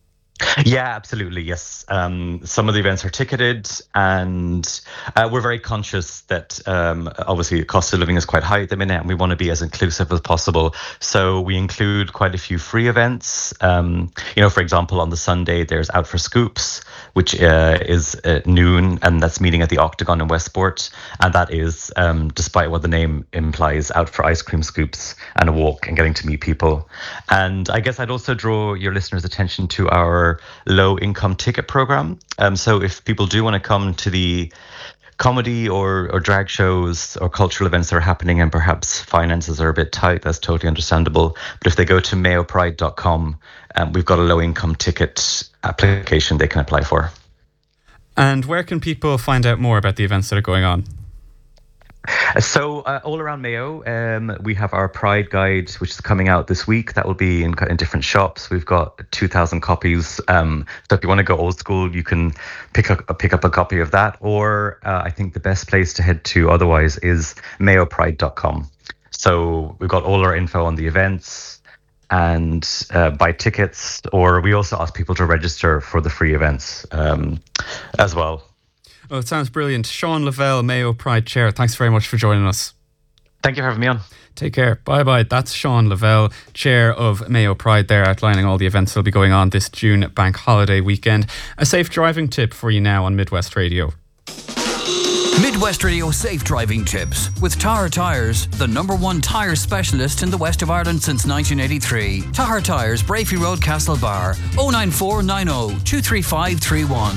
Yeah, absolutely. Yes. Some of the events are ticketed, and we're very conscious that obviously the cost of living is quite high at the minute, and we want to be as inclusive as possible. So we include quite a few free events. For example, on the Sunday, there's Out for Scoops, which is at noon, and that's meeting at the Octagon in Westport. And that is, despite what the name implies, out for ice cream scoops and a walk and getting to meet people. And I guess I'd also draw your listeners' attention to our low income ticket program. So if people do want to come to the comedy or drag shows or cultural events that are happening and perhaps finances are a bit tight, that's totally understandable. But if they go to mayopride.com, we've got a low income ticket application they can apply for. And where can people find out more about the events that are going on? So all around Mayo, we have our Pride Guide, which is coming out this week. That will be in different shops. We've got 2,000 copies. So if you want to go old school, you can pick up a copy of that. Or I think the best place to head to otherwise is mayopride.com. So we've got all our info on the events and buy tickets. Or we also ask people to register for the free events as well. Well, it sounds brilliant. Sean Lavelle, Mayo Pride Chair, thanks very much for joining us. Thank you for having me on. Take care. Bye-bye. That's Sean Lavelle, Chair of Mayo Pride there, outlining all the events that will be going on this June bank holiday weekend. A safe driving tip for you now on Midwest Radio. Midwest Radio safe driving tips with Tahar Tyres, the #1 tyre specialist in the west of Ireland since 1983. Tahar Tyres, Brafey Road, Castlebar, 09490 23531.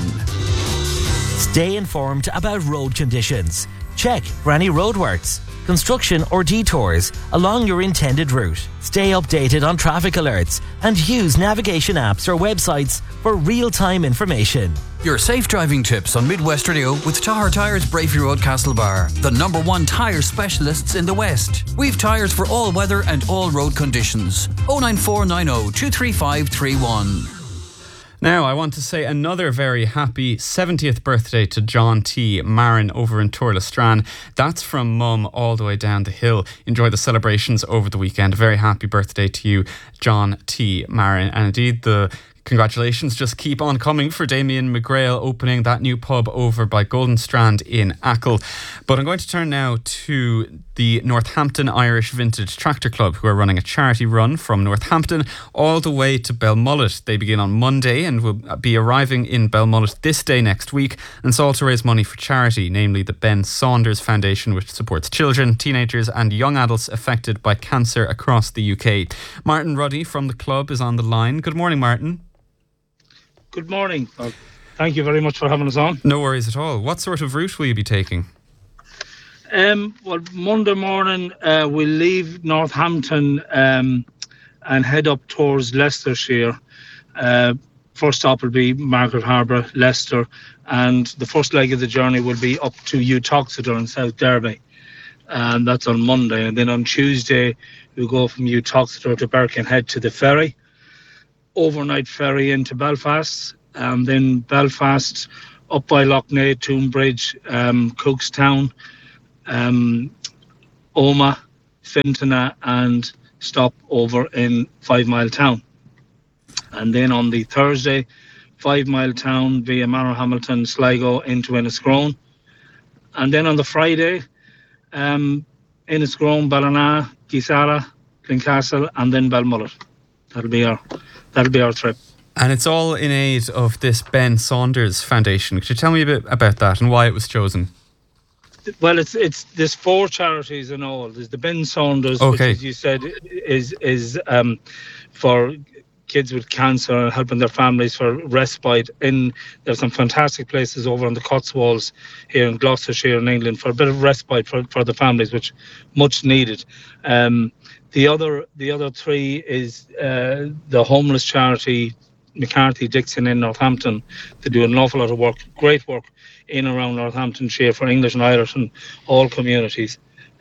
Stay informed about road conditions. Check for any roadworks, construction or detours along your intended route. Stay updated on traffic alerts and use navigation apps or websites for real-time information. Your safe driving tips on Midwest Radio with Tahar Tyres, Brafey Road, Castlebar, the #1 tyre specialists in the West. We've tyres for all weather and all road conditions. 09490 23531. Now, I want to say another very happy 70th birthday to John T. Marin over in Turlestran. That's from Mum all the way down the hill. Enjoy the celebrations over the weekend. A very happy birthday to you, John T. Marin. And indeed, the congratulations just keep on coming for Damien McGrail opening that new pub over by Golden Strand in Achill. But I'm going to turn now to the Northampton Irish Vintage Tractor Club, who are running a charity run from Northampton all the way to Belmullet. They begin on Monday and will be arriving in Belmullet this day next week, and it's all to raise money for charity, namely the Ben Saunders Foundation, which supports children, teenagers and young adults affected by cancer across the UK. Martin Ruddy from the club is on the line. Good morning, Martin. Good morning. Thank you very much for having us on. No worries at all. What sort of route will you be taking? Well, Monday morning we'll leave Northampton and head up towards Leicestershire. First stop will be Margaret Harbour, Leicester, and the first leg of the journey will be up to Uttoxeter in South Derby, and that's on Monday. And then on Tuesday we'll go from Uttoxeter to Birkenhead to the ferry, overnight ferry into Belfast, and then Belfast up by Loughnane, Toonbridge, Cookstown, Omagh, Fintona, and stop over in 5 Mile Town. And then on the Thursday, 5 Mile Town via Manorhamilton, Sligo into Enniscrone. And then on the Friday, Enniscrone, Ballina, Gisara, Glencastle, and then Belmullet. That'll be our trip. And it's all in aid of this Ben Saunders Foundation. Could you tell me a bit about that and why it was chosen? Well, there's 4 charities in all. There's the Ben Saunders, which, as you said, is for kids with cancer and helping their families for respite. There's some fantastic places over on the Cotswolds here in Gloucestershire in England for a bit of respite for the families, which much needed. The other 3 is the homeless charity McCarthy Dixon in Northampton. They do an awful lot of work, great work in and around Northamptonshire for English and Irish and all communities.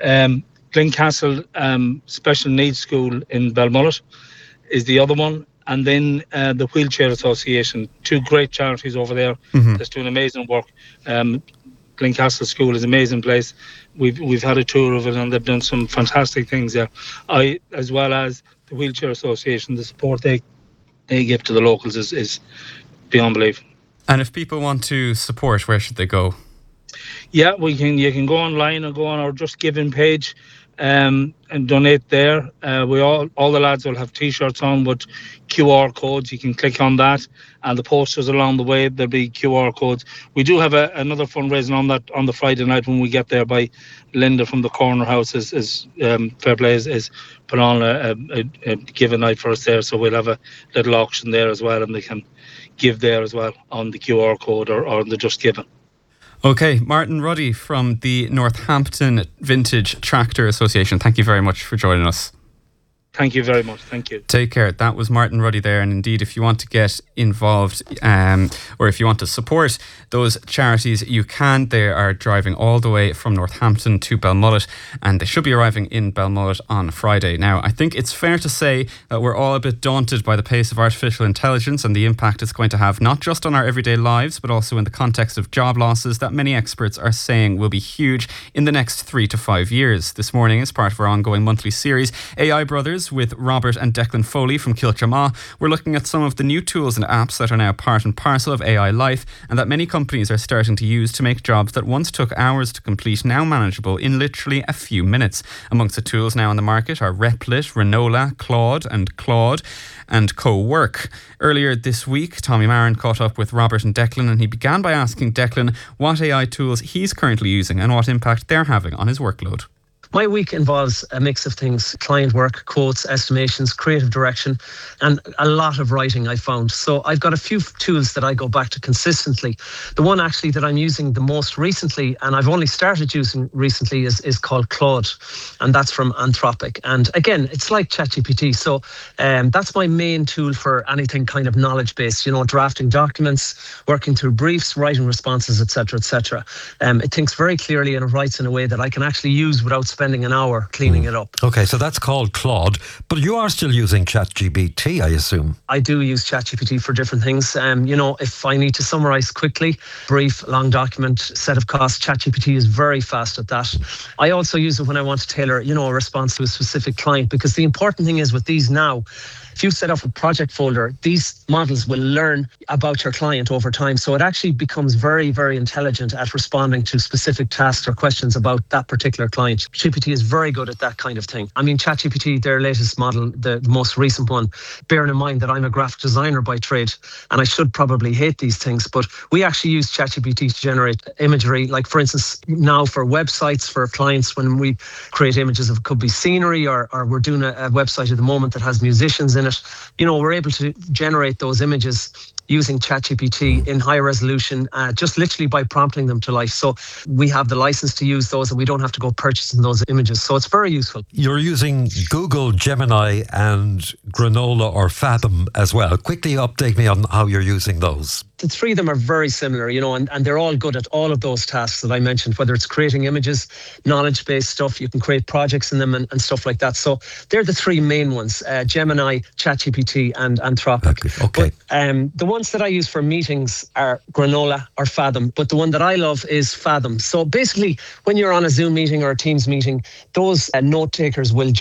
Glencastle Special Needs School in Belmullet is the other one. And then the Wheelchair Association, 2 great charities over there that's doing amazing work. Glencastle School is an amazing place. We've had a tour of it and they've done some fantastic things there. As well as the Wheelchair Association, the support they give to the locals is beyond belief. And if people want to support, where should they go? Yeah, you can go online or go on our Just Giving page and donate there. All the lads will have T-shirts on with QR codes. You can click on that, and the posters along the way there'll be QR codes. We do have another fundraising on the Friday night when we get there by Linda from the Corner House. Is Fair Play is put on a giving night for us there, so we'll have a little auction there as well, and they can give there as well on the QR code or on the Just Giving. Okay, Martin Ruddy from the Northampton Vintage Tractor Association. Thank you very much for joining us. Thank you very much. Thank you. Take care. That was Martin Ruddy there. And indeed, if you want to get involved or if you want to support those charities, you can. They are driving all the way from Northampton to Belmullet, and they should be arriving in Belmullet on Friday. Now, I think it's fair to say that we're all a bit daunted by the pace of artificial intelligence and the impact it's going to have not just on our everyday lives, but also in the context of job losses that many experts are saying will be huge in the next 3 to 5 years. This morning, as part of our ongoing monthly series, AI Brothers with Robert and Declan Foley from Kilchama, we're looking at some of the new tools and apps that are now part and parcel of AI life and that many companies are starting to use to make jobs that once took hours to complete now manageable in literally a few minutes. Amongst the tools now on the market are Replit, Renola, Claude and Co-Work. Earlier this week, Tommy Marin caught up with Robert and Declan, and he began by asking Declan what AI tools he's currently using and what impact they're having on his workload. My week involves a mix of things: client work, quotes, estimations, creative direction, and a lot of writing, I found. So I've got a few tools that I go back to consistently. The one actually that I'm using the most recently, and I've only started using recently, is called Claude, and that's from Anthropic. And again, it's like ChatGPT. So that's my main tool for anything kind of knowledge-based, drafting documents, working through briefs, writing responses, etc., etc. It thinks very clearly and it writes in a way that I can actually use without spending an hour cleaning it up. Okay, so that's called Claude, but you are still using ChatGPT, I assume. I do use ChatGPT for different things. If I need to summarise quickly, brief, long document, set of costs, ChatGPT is very fast at that. I also use it when I want to tailor, a response to a specific client, because the important thing is with these now, if you set up a project folder, these models will learn about your client over time. So it actually becomes very, very intelligent at responding to specific tasks or questions about that particular client. ChatGPT is very good at that kind of thing. I mean, ChatGPT, their latest model, the most recent one, bearing in mind that I'm a graphic designer by trade, and I should probably hate these things, but we actually use ChatGPT to generate imagery. Like, for instance, now for websites for clients, when we create images of, it could be scenery, or we're doing a website at the moment that has musicians in it, you know, we're able to generate those images using ChatGPT in high resolution, just literally by prompting them to life. So we have the license to use those, and we don't have to go purchasing those images. So it's very useful. You're using Google, Gemini and Granola or Fathom as well. Quickly update me on how you're using those. The three of them are very similar, you know, and they're all good at all of those tasks that I mentioned, whether it's creating images, knowledge-based stuff, you can create projects in them and stuff like that. So they're the three main ones, Gemini, ChatGPT and Anthropic. Okay. But, the ones that I use for meetings are Granola or Fathom, but the one that I love is Fathom. So basically, when you're on a Zoom meeting or a Teams meeting, those note takers will